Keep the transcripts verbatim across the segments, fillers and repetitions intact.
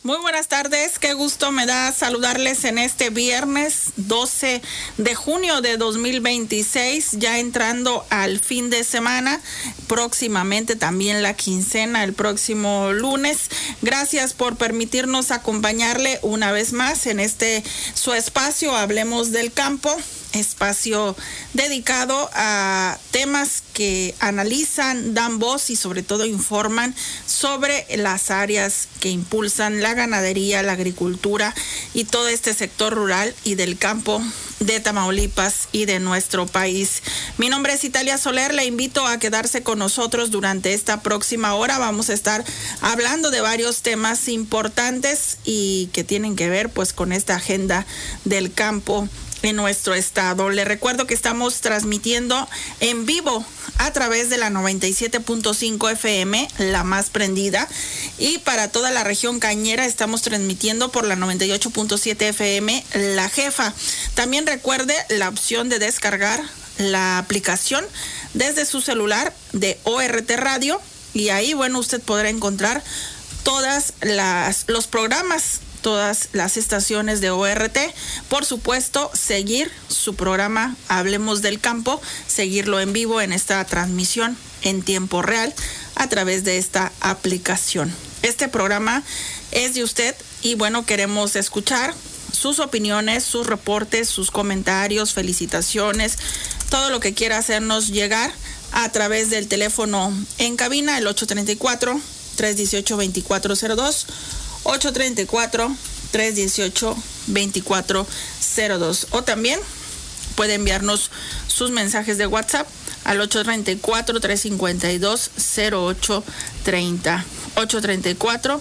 Muy buenas tardes, qué gusto me da saludarles en este viernes doce de junio de dos mil veintiséis, ya entrando al fin de semana, próximamente también la quincena el próximo lunes. Gracias por permitirnos acompañarle una vez más en este su espacio, Hablemos del Campo. Espacio dedicado a temas que analizan, dan voz y sobre todo informan sobre las áreas que impulsan la ganadería, la agricultura y todo este sector rural y del campo de Tamaulipas y de nuestro país. Mi nombre es Italia Soler, le invito a quedarse con nosotros durante esta próxima hora. Vamos a estar hablando de varios temas importantes y que tienen que ver pues con esta agenda del campo en nuestro estado. Le recuerdo que estamos transmitiendo en vivo a través de la noventa y siete punto cinco F M, la más prendida, y para toda la región cañera estamos transmitiendo por la noventa y ocho punto siete F M, la jefa. También recuerde la opción de descargar la aplicación desde su celular de O R T Radio, y ahí, bueno, usted podrá encontrar todas las los programas, todas las estaciones de O R T. Por supuesto, seguir su programa Hablemos del Campo, seguirlo en vivo en esta transmisión en tiempo real a través de esta aplicación. Este programa es de usted y bueno, queremos escuchar sus opiniones, sus reportes, sus comentarios, felicitaciones, todo lo que quiera hacernos llegar a través del teléfono en cabina, el ocho tres cuatro, tres uno ocho, dos cuatro cero dos, ocho tres cuatro, tres uno ocho, dos cuatro cero dos, o también puede enviarnos sus mensajes de WhatsApp al ocho tres cuatro, tres cinco dos, cero ocho tres cero, ocho tres cuatro,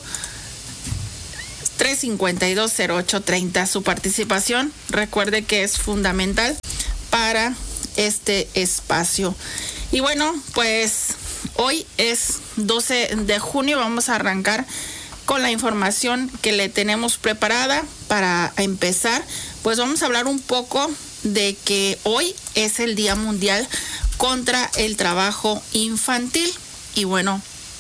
tres cinco dos, cero ocho tres cero. Su participación, recuerde que es fundamental para este espacio. Y bueno, pues hoy es doce de junio, vamos a arrancar con la información que le tenemos preparada. Para empezar, pues vamos a hablar un poco de que hoy es el Día Mundial contra el Trabajo Infantil. Y bueno,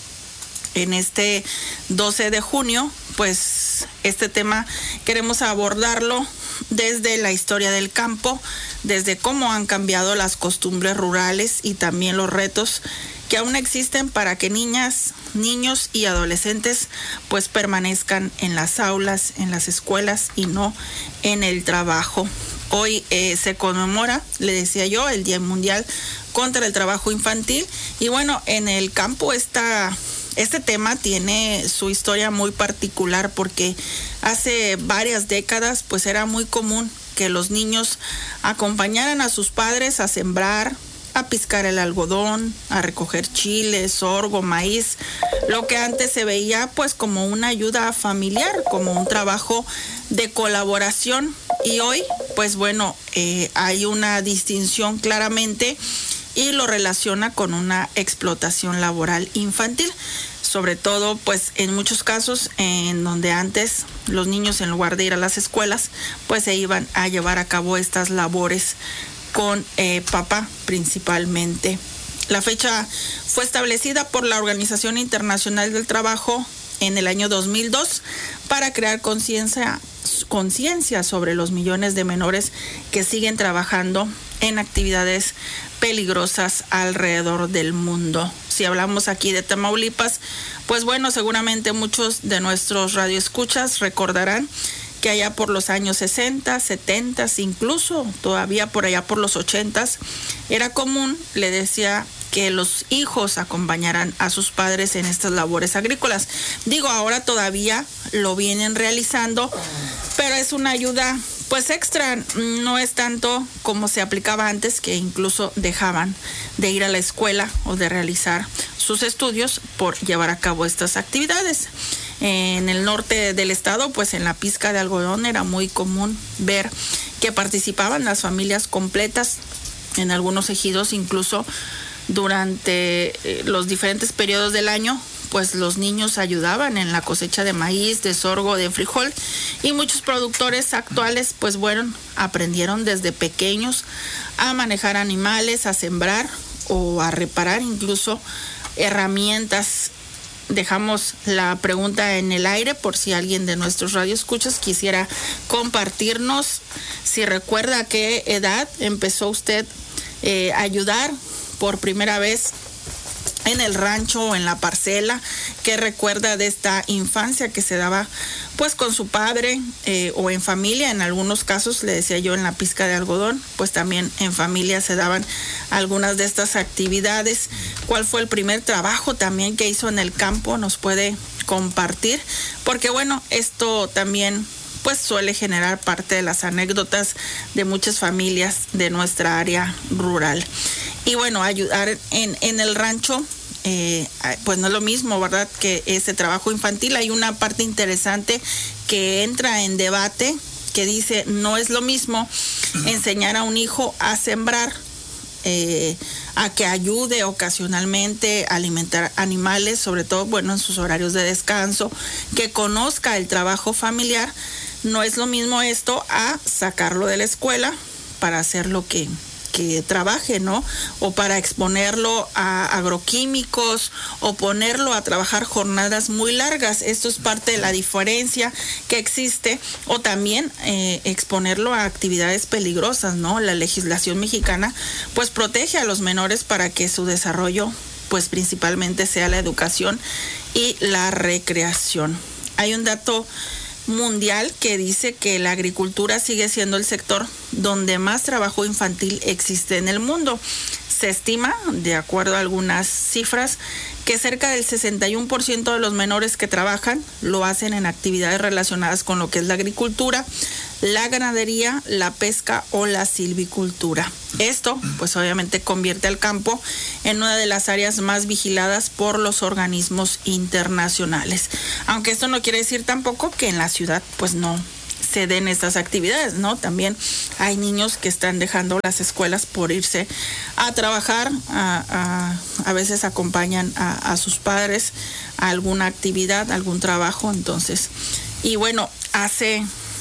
en este doce de junio, pues este tema queremos abordarlo desde la historia del campo, desde cómo han cambiado las costumbres rurales y también los retos que aún existen para que niñas, niños y adolescentes pues permanezcan en las aulas, en las escuelas y no en el trabajo. Hoy eh, se conmemora, le decía yo, el Día Mundial contra el Trabajo Infantil. Y bueno, en el campo esta, este tema tiene su historia muy particular, porque hace varias décadas pues era muy común que los niños acompañaran a sus padres a sembrar, a piscar el algodón, a recoger chile, sorgo, maíz, lo que antes se veía pues como una ayuda familiar, como un trabajo de colaboración. Y hoy pues bueno, eh, hay una distinción claramente y lo relaciona con una explotación laboral infantil, sobre todo pues en muchos casos en donde antes los niños, en lugar de ir a las escuelas, pues se iban a llevar a cabo estas labores con eh, papá principalmente. La fecha fue establecida por la Organización Internacional del Trabajo en el año dos mil dos para crear conciencia conciencia sobre los millones de menores que siguen trabajando en actividades peligrosas alrededor del mundo. Si hablamos aquí de Tamaulipas, pues bueno, seguramente muchos de nuestros radioescuchas recordarán que allá por los años sesenta, setenta, incluso todavía por allá por los ochenta, era común, le decía, que los hijos acompañaran a sus padres en estas labores agrícolas. Digo, ahora todavía lo vienen realizando, pero es una ayuda pues extra, no es tanto como se aplicaba antes, que incluso dejaban de ir a la escuela o de realizar sus estudios por llevar a cabo estas actividades. En el norte del estado, pues en la pizca de algodón era muy común ver que participaban las familias completas, en algunos ejidos incluso durante los diferentes periodos del año, pues los niños ayudaban en la cosecha de maíz, de sorgo, de frijol, y muchos productores actuales pues bueno, aprendieron desde pequeños a manejar animales, a sembrar o a reparar incluso herramientas dejamos la pregunta en el aire por si alguien de nuestros radioescuchas quisiera compartirnos si recuerda a qué edad empezó usted eh, a ayudar por primera vez en el rancho o en la parcela, qué recuerda de esta infancia que se daba pues con su padre eh, o en familia. En algunos casos, le decía yo, en la pizca de algodón, pues también en familia se daban algunas de estas actividades. ¿Cuál fue el primer trabajo también que hizo en el campo? Nos puede compartir, porque bueno, esto también pues suele generar parte de las anécdotas de muchas familias de nuestra área rural. Y bueno, ayudar en, en el rancho, eh, pues no es lo mismo, ¿verdad?, que ese trabajo infantil. Hay una parte interesante que entra en debate, que dice, no es lo mismo enseñar a un hijo a sembrar, eh, a que ayude ocasionalmente a alimentar animales, sobre todo, bueno, en sus horarios de descanso, que conozca el trabajo familiar. No es lo mismo esto a sacarlo de la escuela para hacer lo que, que trabaje, ¿no? O para exponerlo a agroquímicos o ponerlo a trabajar jornadas muy largas. Esto es parte de la diferencia que existe. O también eh, exponerlo a actividades peligrosas, ¿no? La legislación mexicana pues protege a los menores para que su desarrollo pues principalmente sea la educación y la recreación. Hay un dato mundial que dice que la agricultura sigue siendo el sector donde más trabajo infantil existe en el mundo. Se estima, de acuerdo a algunas cifras, que cerca del sesenta y uno por ciento de los menores que trabajan lo hacen en actividades relacionadas con lo que es la agricultura, la ganadería, la pesca o la silvicultura. Esto, pues obviamente convierte al campo en una de las áreas más vigiladas por los organismos internacionales. Aunque esto no quiere decir tampoco que en la ciudad pues no se den estas actividades, ¿no? También hay niños que están dejando las escuelas por irse a trabajar, a, a, a veces acompañan a, a sus padres a alguna actividad, algún trabajo, entonces. Y bueno, hace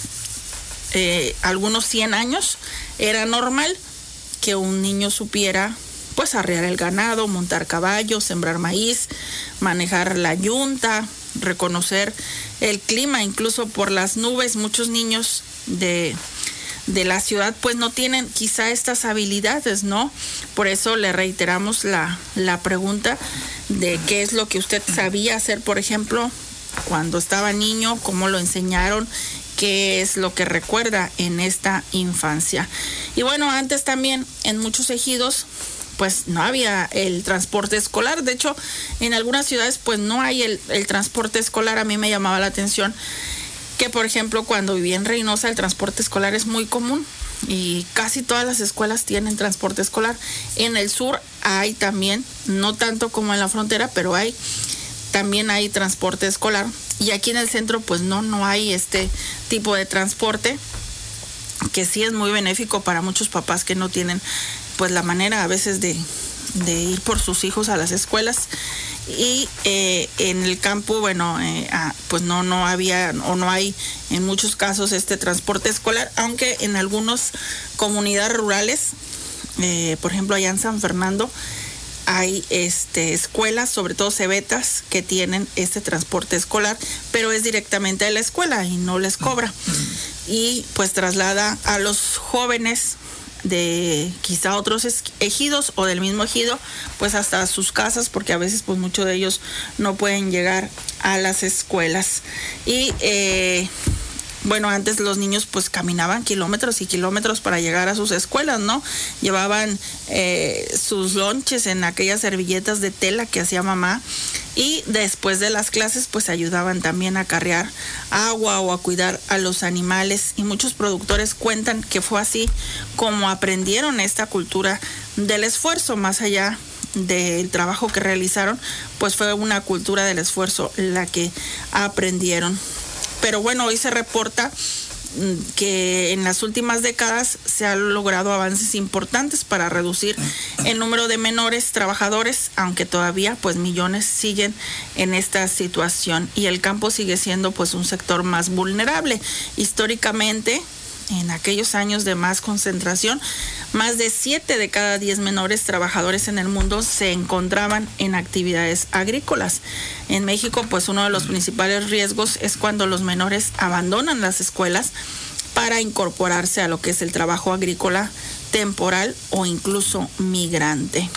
eh, algunos cien años era normal que un niño supiera pues arrear el ganado, montar caballos, sembrar maíz, manejar la yunta, reconocer el clima, incluso por las nubes. Muchos niños de, de la ciudad pues no tienen quizá estas habilidades, ¿no? Por eso le reiteramos la, la pregunta de qué es lo que usted sabía hacer, por ejemplo, cuando estaba niño, cómo lo enseñaron, qué es lo que recuerda en esta infancia. Y bueno, antes también en muchos ejidos pues no había el transporte escolar. De hecho, en algunas ciudades pues no hay el, el transporte escolar. A mí me llamaba la atención que, por ejemplo, cuando vivía en Reynosa, el transporte escolar es muy común y casi todas las escuelas tienen transporte escolar. En el sur hay también, no tanto como en la frontera, pero hay, también hay transporte escolar. Y aquí en el centro pues no, no hay este tipo de transporte, que sí es muy benéfico para muchos papás que no tienen pues la manera a veces de, de ir por sus hijos a las escuelas. Y eh, en el campo, bueno, eh, ah, pues no, no había o no hay en muchos casos este transporte escolar, aunque en algunas comunidades rurales, eh, por ejemplo allá en San Fernando, hay este, escuelas, sobre todo cebetas, que tienen este transporte escolar, pero es directamente de la escuela y no les cobra. Y pues traslada a los jóvenes de quizá otros ejidos o del mismo ejido pues hasta sus casas, porque a veces pues muchos de ellos no pueden llegar a las escuelas. Y eh, bueno, antes los niños pues caminaban kilómetros y kilómetros para llegar a sus escuelas, ¿no? Llevaban eh, sus lonches en aquellas servilletas de tela que hacía mamá, y después de las clases pues ayudaban también a carrear agua o a cuidar a los animales. Y muchos productores cuentan que fue así como aprendieron esta cultura del esfuerzo. Más allá del trabajo que realizaron, pues fue una cultura del esfuerzo la que aprendieron. Pero bueno, hoy se reporta que en las últimas décadas se han logrado avances importantes para reducir el número de menores trabajadores, aunque todavía pues millones siguen en esta situación y el campo sigue siendo pues un sector más vulnerable. Históricamente en aquellos años de más concentración, más de siete de cada diez menores trabajadores en el mundo se encontraban en actividades agrícolas. En México, pues uno de los principales riesgos es cuando los menores abandonan las escuelas para incorporarse a lo que es el trabajo agrícola temporal o incluso migrante.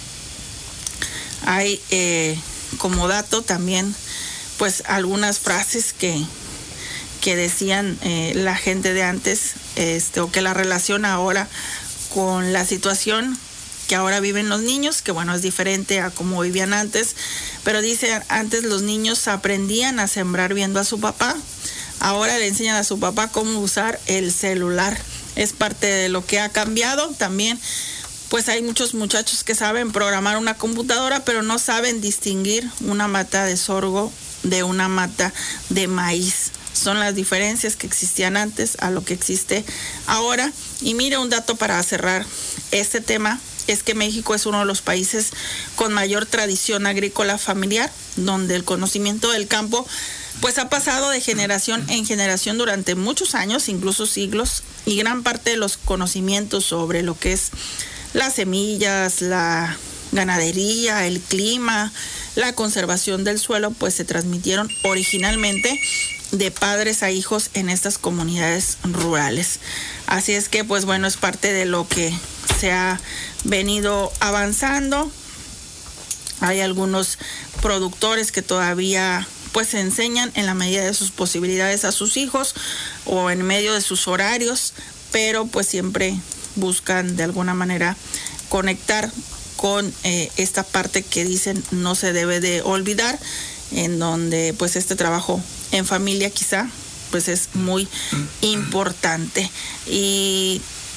Hay eh, como dato también pues algunas frases que, que decían eh, la gente de antes, este, o que la relación ahora con la situación que ahora viven los niños, que bueno, es diferente a como vivían antes, pero dice, antes los niños aprendían a sembrar viendo a su papá, ahora le enseñan a su papá cómo usar el celular. Es parte de lo que ha cambiado también. Pues hay muchos muchachos que saben programar una computadora, pero no saben distinguir una mata de sorgo de una mata de maíz. Son las diferencias que existían antes a lo que existe ahora. Y mire, un dato para cerrar este tema es que México es uno de los países con mayor tradición agrícola familiar, donde el conocimiento del campo pues ha pasado de generación en generación durante muchos años, incluso siglos, y gran parte de los conocimientos sobre lo que es las semillas, la ganadería, el clima, la conservación del suelo, pues se transmitieron originalmente de padres a hijos en estas comunidades rurales. Así es que, pues bueno, es parte de lo que se ha venido avanzando. Hay algunos productores que todavía pues enseñan en la medida de sus posibilidades a sus hijos o en medio de sus horarios, pero pues siempre buscan de alguna manera conectar con eh, esta parte que dicen no se debe de olvidar, en donde pues este trabajo en familia quizá pues es muy importante. Y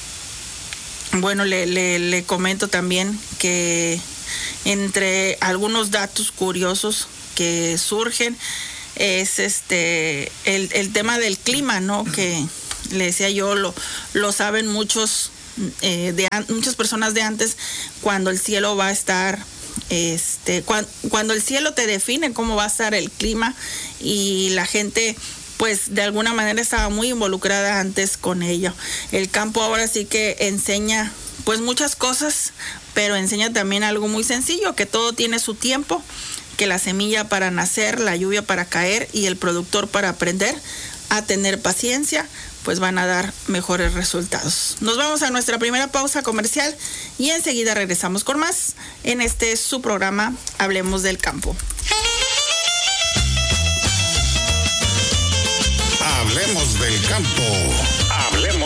bueno, le, le, le comento también que entre algunos datos curiosos que surgen es este el, el tema del clima, ¿no? Que le decía yo, lo, lo saben muchos Eh, de muchas personas de antes, cuando el cielo va a estar, este, cuando, cuando el cielo te define cómo va a estar el clima, y la gente pues de alguna manera estaba muy involucrada antes con ello. El campo ahora sí que enseña pues muchas cosas, pero enseña también algo muy sencillo, que todo tiene su tiempo, que la semilla para nacer, la lluvia para caer y el productor para aprender a tener paciencia, pues van a dar mejores resultados. Nos vamos a nuestra primera pausa comercial y enseguida regresamos con más en este su programa Hablemos del Campo. Hablemos del Campo. Hablemos